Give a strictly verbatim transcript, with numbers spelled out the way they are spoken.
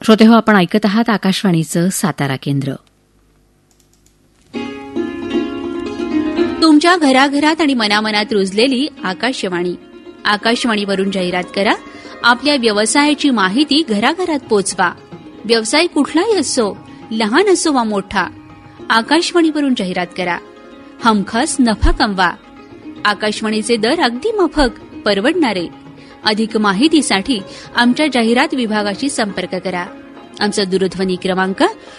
श्रोते हो, आपण ऐकत आहात आकाशवाणीचं सातारा केंद्र. तुमच्या घराघरात आणि मनामनात रुजलेली आकाशवाणी. आकाशवाणीवरून जाहिरात करा. आपल्या व्यवसायाची माहिती घराघरात पोचवा. व्यवसाय कुठलाही असो, लहान असो वा मोठा, आकाशवाणीवरून जाहिरात करा. हमखास नफा कमवा. आकाशवाणीचे दर अगदी माफक, परवडणारे. अधिक माहितीसाठी आमच्या जाहिरात विभागाशी संपर्क करा. आमचा दूरध्वनी क्रमांक